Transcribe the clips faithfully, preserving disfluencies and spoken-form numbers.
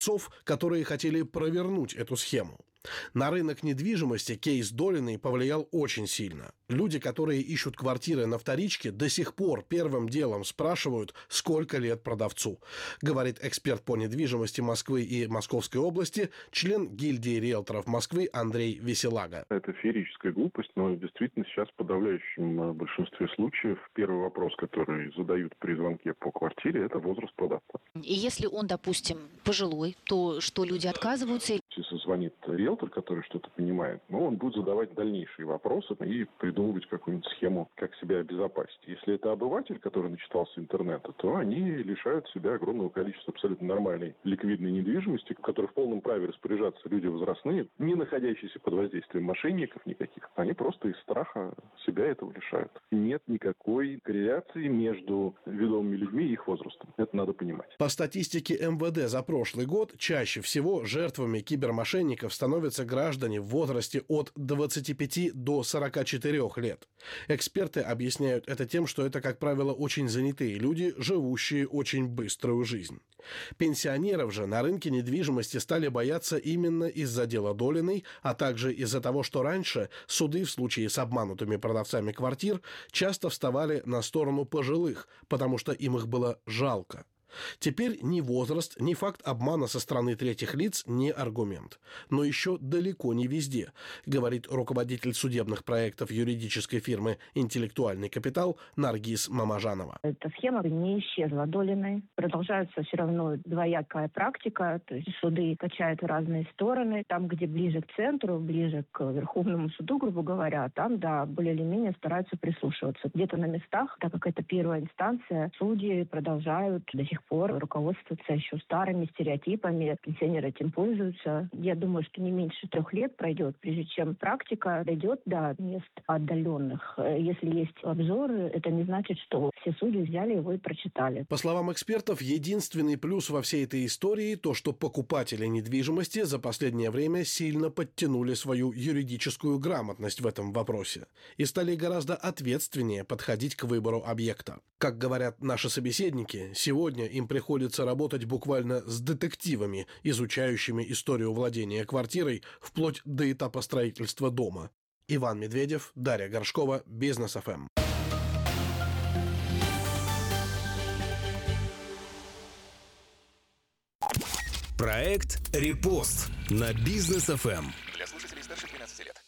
продавцов, которые хотели провернуть эту схему. На рынок недвижимости кейс Долиной повлиял очень сильно. Люди, которые ищут квартиры на вторичке, до сих пор первым делом спрашивают, сколько лет продавцу, говорит эксперт по недвижимости Москвы и Московской области, член гильдии риэлторов Москвы Андрей Веселага. Это феерическая глупость, но действительно сейчас в подавляющем большинстве случаев первый вопрос, который задают при звонке по квартире, это возраст продавца. И если он, допустим, пожилой, то что, люди отказываются? Если звонит риэлтор, который что-то понимает, ну, он будет задавать дальнейшие вопросы и придумывать какую-нибудь схему, как себя обезопасить. Если это обыватель, который начитался интернета, то они лишают себя огромного количества абсолютно нормальной ликвидной недвижимости, в которой в полном праве распоряжаться люди возрастные, не находящиеся под воздействием мошенников никаких. Они просто из страха себя этого лишают. Нет никакой корреляции между ведомыми людьми и их возрастом. Это надо понимать. По статистике эм вэ дэ за прошлый год чаще всего жертвами кибермошенников становятся граждане в возрасте от двадцати пяти до сорока четырёх лет. Эксперты объясняют это тем, что это, как правило, очень занятые люди, живущие очень быструю жизнь. Пенсионеров же на рынке недвижимости стали бояться именно из-за дела Долиной, а также из-за того, что раньше суды в случае с обманутыми продавцами квартир часто вставали на сторону пожилых, потому что им их было жалко. Теперь ни возраст, ни факт обмана со стороны третьих лиц не аргумент. Но еще далеко не везде, говорит руководитель судебных проектов юридической фирмы «Интеллектуальный капитал» Наргиз Мамажанова. Эта схема не исчезла Долиной. Продолжается все равно двоякая практика, то есть суды качают в разные стороны. Там, где ближе к центру, ближе к Верховному суду, грубо говоря, там, да, более или менее стараются прислушиваться. Где-то на местах, так как это первая инстанция, судьи продолжают до сих пор руководствоваться еще старыми стереотипами. Пенсионеры этим пользуются. Я думаю, что не меньше трех лет пройдет, прежде чем практика дойдет до мест отдаленных. Если есть обзоры, это не значит, что все судьи взяли его и прочитали. По словам экспертов, единственный плюс во всей этой истории то, что покупатели недвижимости за последнее время сильно подтянули свою юридическую грамотность в этом вопросе и стали гораздо ответственнее подходить к выбору объекта. Как говорят наши собеседники, сегодня им приходится работать буквально с детективами, изучающими историю владения квартирой вплоть до этапа строительства дома. Иван Медведев, Дарья Горшкова, Бизнес эф эм. Проект «Репост» на Бизнес эф эм. Для слушателей старше двенадцати лет.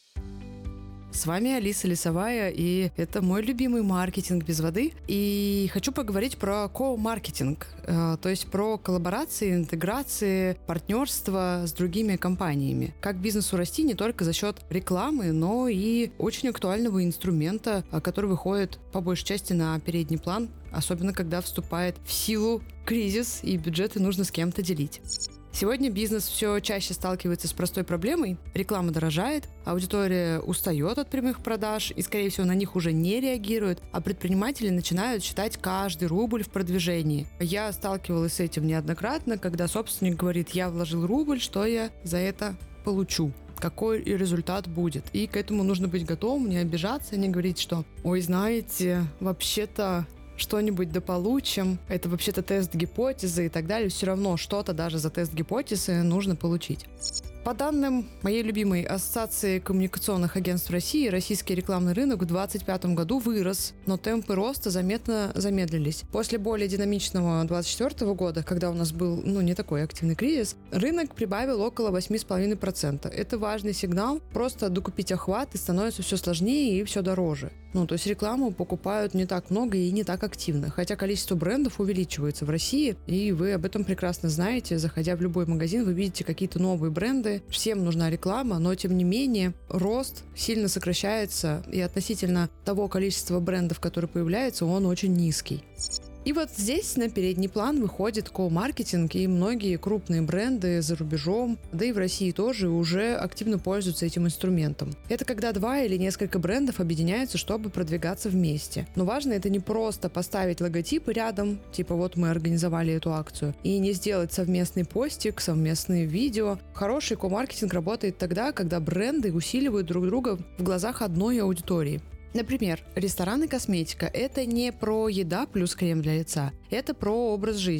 С вами Алиса Лисовая, и это мой любимый маркетинг без воды. И хочу поговорить про ко-маркетинг, то есть про коллаборации, интеграции, партнерство с другими компаниями. Как бизнесу расти не только за счет рекламы, но и очень актуального инструмента, который выходит по большей части на передний план, особенно когда вступает в силу кризис и бюджеты нужно с кем-то делить. Сегодня бизнес все чаще сталкивается с простой проблемой. Реклама дорожает, аудитория устает от прямых продаж и, скорее всего, на них уже не реагирует, а предприниматели начинают считать каждый рубль в продвижении. Я сталкивалась с этим неоднократно, когда собственник говорит: я вложил рубль, что я за это получу? Какой результат будет? И к этому нужно быть готовым, не обижаться, не говорить, что «Ой, знаете, вообще-то что-нибудь дополучим, это вообще-то тест гипотезы и так далее». Все равно что-то даже за тест гипотезы нужно получить. По данным моей любимой Ассоциации коммуникационных агентств России, российский рекламный рынок в двадцать пятом году вырос, но темпы роста заметно замедлились. После более динамичного двадцать четвёртого года, когда у нас был, ну, не такой активный кризис, рынок прибавил около восемь целых пять десятых процента. Это важный сигнал, просто докупить охват и становится все сложнее и все дороже. Ну, то есть рекламу покупают не так много и не так активно, хотя количество брендов увеличивается в России, и вы об этом прекрасно знаете. Заходя в любой магазин, вы видите какие-то новые бренды, всем нужна реклама, но тем не менее рост сильно сокращается, и относительно того количества брендов, которые появляются, он очень низкий. И вот здесь на передний план выходит ко-маркетинг, и многие крупные бренды за рубежом, да и в России тоже, уже активно пользуются этим инструментом. Это когда два или несколько брендов объединяются, чтобы продвигаться вместе. Но важно это не просто поставить логотипы рядом, типа вот мы организовали эту акцию, и не сделать совместный постик, совместные видео. Хороший ко-маркетинг работает тогда, когда бренды усиливают друг друга в глазах одной аудитории. Например, ресторан и косметика – это не про еда плюс крем для лица, это про образ жизни.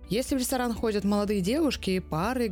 Если в ресторан ходят молодые девушки, пары,